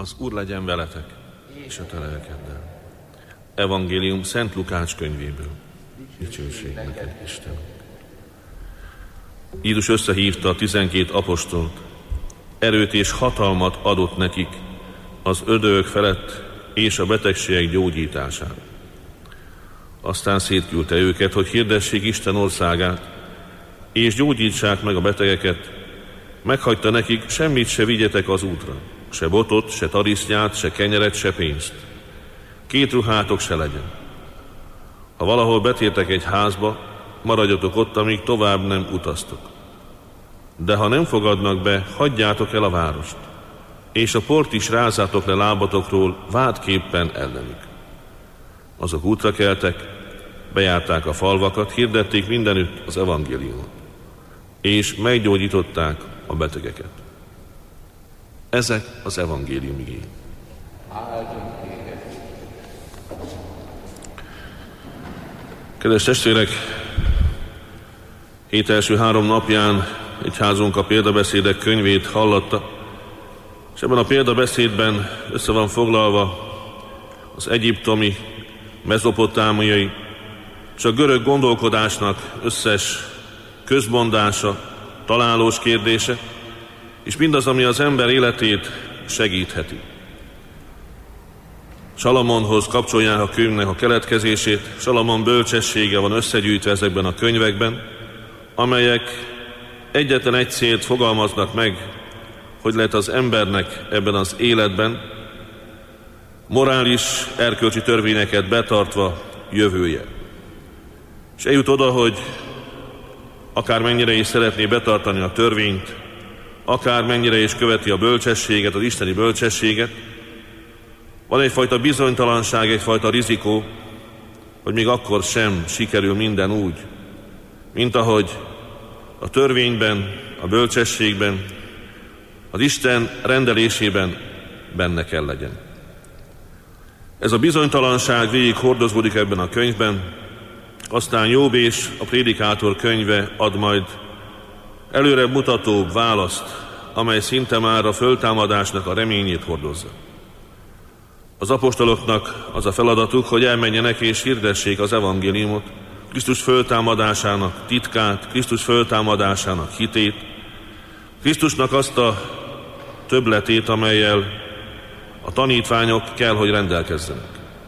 Az Úr legyen veletek, és a te lelkeddel. Evangélium Szent Lukács könyvéből. Dicsőség neked, Istenünk. Jézus összehívta a 12 apostolt, erőt és hatalmat adott nekik az ördögök felett és a betegségek gyógyítására. Aztán szétküldte őket, hogy hirdessék Isten országát, és gyógyítsák meg a betegeket. Meghagyta nekik, semmit se vigyetek az útra, se botot, se tarisznyát, se kenyeret, se pénzt. 2 ruhátok se legyen. Ha valahol betértek egy házba, maradjatok ott, amíg tovább nem utaztok. De ha nem fogadnak be, hagyjátok el a várost, és a port is rázátok le lábatokról vádképpen ellenük. Azok útra keltek, bejárták a falvakat, hirdették mindenütt az evangéliumot, és meggyógyították a betegeket. Ezek az evangélium igény. Kedves testvérek, hét első 3 napján egyházunk a példabeszédek könyvét hallotta, és ebben a példabeszédben össze van foglalva az egyiptomi, mezopotámiai és a görög gondolkodásnak összes közmondása, találós kérdése, és mindaz, ami az ember életét segítheti. Salamonhoz kapcsolják a könyvnek a keletkezését. Salamon bölcsessége van összegyűjtve ezekben a könyvekben, amelyek egyetlen egy célt fogalmaznak meg, hogy lehet az embernek ebben az életben morális, erkölcsi törvényeket betartva jövője. És eljut oda, hogy akármennyire is szeretné betartani a törvényt, akármennyire is követi a bölcsességet, az isteni bölcsességet, van egyfajta bizonytalanság, egyfajta rizikó, hogy még akkor sem sikerül minden úgy, mint ahogy a törvényben, a bölcsességben, az Isten rendelésében benne kell legyen. Ez a bizonytalanság végig hordozódik ebben a könyvben, aztán Jobb és a Prédikátor könyve ad majd előre mutatóbb választ, amely szinte már a föltámadásnak a reményét hordozza. Az apostoloknak az a feladatuk, hogy elmenjenek és hirdessék az evangéliumot, Krisztus föltámadásának titkát, Krisztus föltámadásának hitét, Krisztusnak azt a többletét, amellyel a tanítványok kell, hogy rendelkezzenek.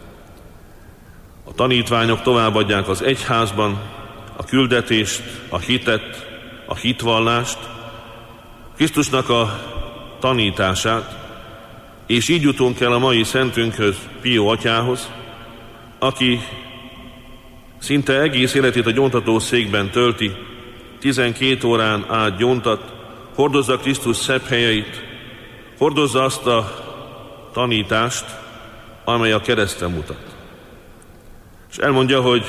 A tanítványok továbbadják az egyházban a küldetést, a hitet, a hitvallást, Krisztusnak a tanítását, és így jutunk el a mai szentünkhöz, Pió atyához, aki szinte egész életét a gyóntató székben tölti, 12 órán át gyóntat, hordozza Krisztus szebb helyeit, hordozza azt a tanítást, amely a kereszten mutat. És elmondja, hogy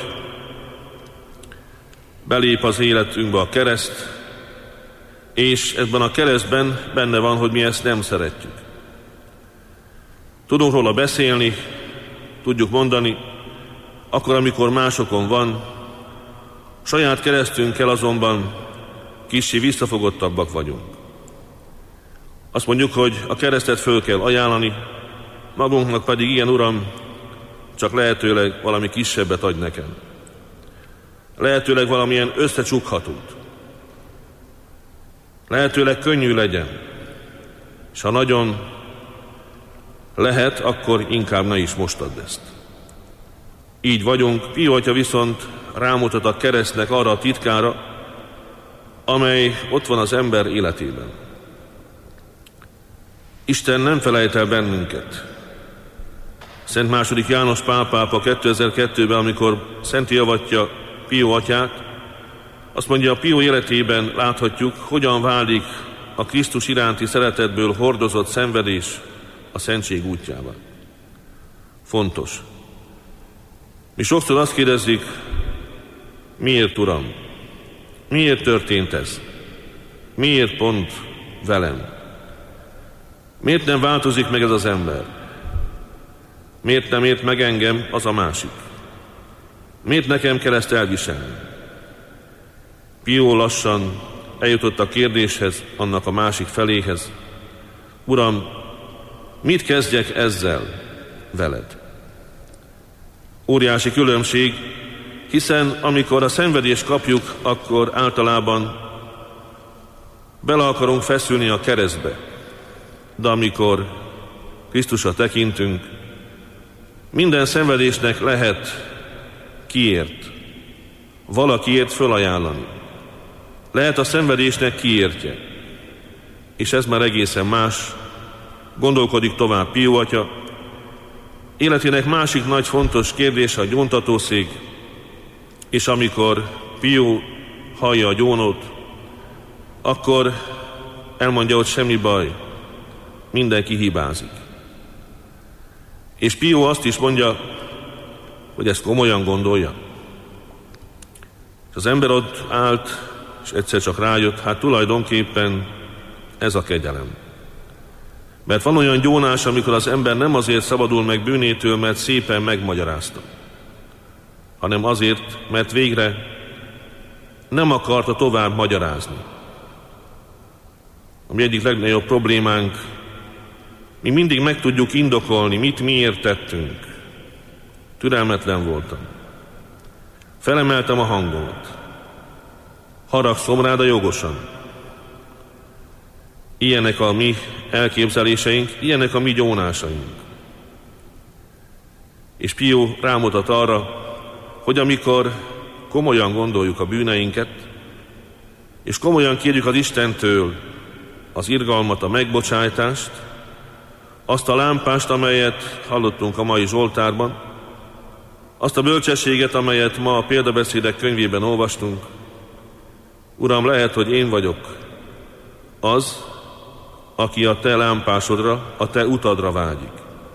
belép az életünkbe a kereszt, és ebben a keresztben benne van, hogy mi ezt nem szeretjük. Tudunk róla beszélni, tudjuk mondani, akkor, amikor másokon van, saját keresztünkkel azonban kissé visszafogottabbak vagyunk. Azt mondjuk, hogy a keresztet föl kell ajánlani, magunknak pedig ilyen, Uram, csak lehetőleg valami kisebbet adj nekem. Lehetőleg valamilyen összecsukhatót. Lehetőleg könnyű legyen. És ha nagyon lehet, akkor inkább ne is most add ezt. Így vagyunk. Pió atya viszont rámutat a keresztnek arra a titkára, amely ott van az ember életében. Isten nem felejt el bennünket. Szent II. János Pál pápa 2002-ben, amikor szentté avatja Pió atyát, azt mondja, a Pió életében láthatjuk, hogyan válik a Krisztus iránti szeretetből hordozott szenvedés a szentség útjában. Fontos. Mi sokszor azt kérdezzük, miért, Uram? Miért történt ez? Miért pont velem? Miért nem változik meg ez az ember? Miért nem ért meg engem az a másik? Miért nekem kell ezt elviselni? Pió lassan eljutott a kérdéshez, annak a másik feléhez. Uram, mit kezdjek ezzel veled? Óriási különbség, hiszen amikor a szenvedést kapjuk, akkor általában bele akarunk feszülni a keresztbe. De amikor Krisztusra tekintünk, minden szenvedésnek lehet kiért, valakiért fölajánlani. Lehet a szenvedésnek kiértje. És ez már egészen más. Gondolkodik tovább Pió atya. Életének másik nagy fontos kérdése a gyóntatószék, és amikor Pió hallja a gyónót, akkor elmondja, hogy semmi baj, mindenki hibázik. És Pió azt is mondja, hogy ezt komolyan gondolja. És az ember ott állt, és egyszer csak rájött, hát tulajdonképpen ez a kegyelem. Mert van olyan gyónás, amikor az ember nem azért szabadul meg bűnétől, mert szépen megmagyarázta, hanem azért, mert végre nem akarta tovább magyarázni. A mi egyik legnagyobb problémánk, mi mindig meg tudjuk indokolni, mit miért tettünk. Türelmetlen voltam. Felemeltem a hangomat. Haragszom rád a jogosan. Ilyenek a mi elképzeléseink, ilyenek a mi gyónásaink. És Pió rámutat arra, hogy amikor komolyan gondoljuk a bűneinket, és komolyan kérjük az Istentől az irgalmat, a megbocsájtást, azt a lámpást, amelyet hallottunk a mai Zsoltárban, azt a bölcsességet, amelyet ma a példabeszédek könyvében olvastunk. Uram, lehet, hogy én vagyok az, aki a te lámpásodra, a te utadra vágyik.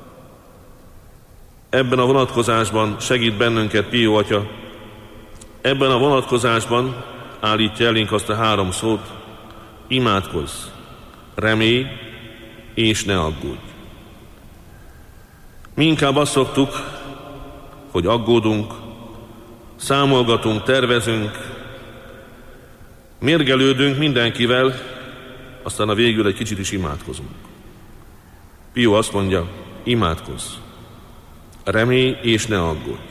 Ebben a vonatkozásban segít bennünket Pió atya. Ebben a vonatkozásban állítja elénk azt a 3 szót: imádkozz, remélj és ne aggódj. Mi inkább azt szoktuk, hogy aggódunk, számolgatunk, tervezünk, mérgelődünk mindenkivel, aztán a végül egy kicsit is imádkozunk. Pió azt mondja, imádkozz, remélj és ne aggódj.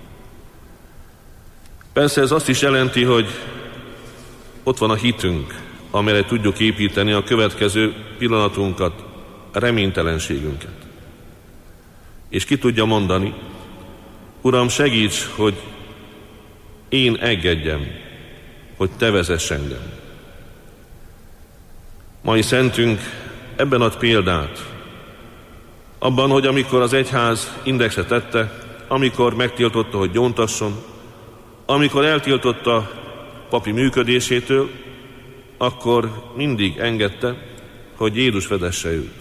Persze ez azt is jelenti, hogy ott van a hitünk, amelyre tudjuk építeni a következő pillanatunkat, a reménytelenségünket. És ki tudja mondani, Uram, segíts, hogy én engedjem, hogy te vezess engem. Mai szentünk ebben ad példát, abban, hogy amikor az egyház indexet tette, amikor megtiltotta, hogy gyóntasson, amikor eltiltotta papi működésétől, akkor mindig engedte, hogy Jézus vezesse őt.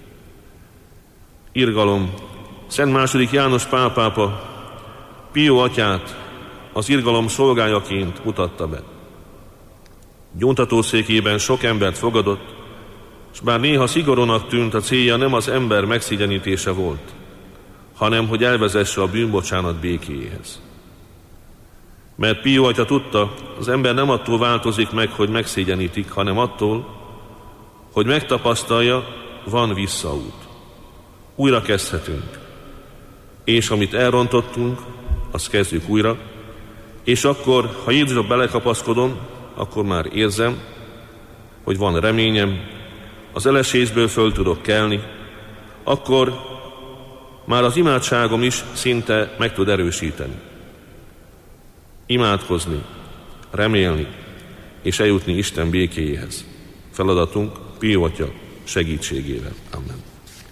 Irgalom. Szent II. János Pál pápa Pió atyát az irgalom szolgájaként mutatta be. Gyóntatószékében sok embert fogadott, és bár néha szigorúnak tűnt, a célja nem az ember megszigyenítése volt, hanem hogy elvezesse a bűnbocsánat békéjéhez. Mert Pió atya tudta, az ember nem attól változik meg, hogy megszégyenítik, hanem attól, hogy megtapasztalja, van visszaút. Újra kezdhetünk. És amit elrontottunk, azt kezdjük újra, és akkor, ha Jézusra belekapaszkodom, akkor már érzem, hogy van reményem, az elesésből föl tudok kelni, akkor már az imádságom is szinte meg tud erősíteni. Imádkozni, remélni és eljutni Isten békéjéhez. Feladatunk Pió atya segítségével. Amen.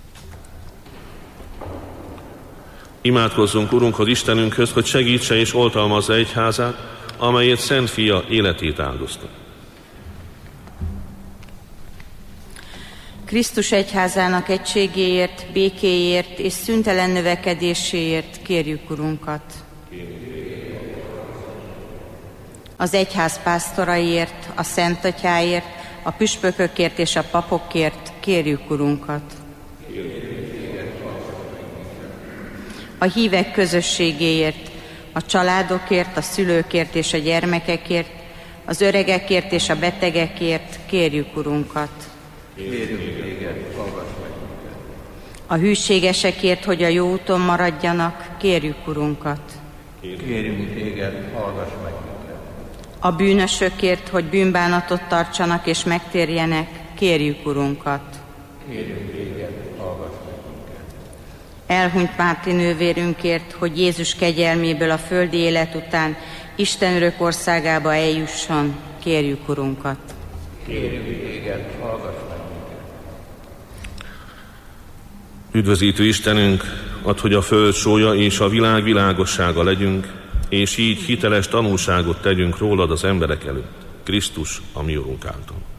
Imádkozzunk Urunkhoz, Istenünkhöz, hogy segítse és oltalmazza egyházát, amelyet Szent Fia életét áldozta. Krisztus egyházának egységéért, békéért és szüntelen növekedéséért kérjük Urunkat. Az egyház pásztoraiért, a Szent Atyáért, a püspökökért és a papokért kérjük Urunkat. A hívek közösségéért, a családokért, a szülőkért és a gyermekekért, az öregekért és a betegekért kérjük Urunkat. A hűségesekért, hogy a jó úton maradjanak, kérjük Urunkat. Kérjünk téged, hallgass meg minket. A bűnösökért, hogy bűnbánatot tartsanak és megtérjenek, kérjük Urunkat. Kérjünk téged, hallgass meg minket. Elhunyt Márti nővérünkért, hogy Jézus kegyelméből a földi élet után Isten örök országába eljusson, kérjük Urunkat. Kérjünk téged, hallgass meg minket. Üdvözítő Istenünk, add, hogy a föld sója és a világ világossága legyünk, és így hiteles tanúságot tegyünk rólad az emberek előtt, Krisztus, a mi Urunk által.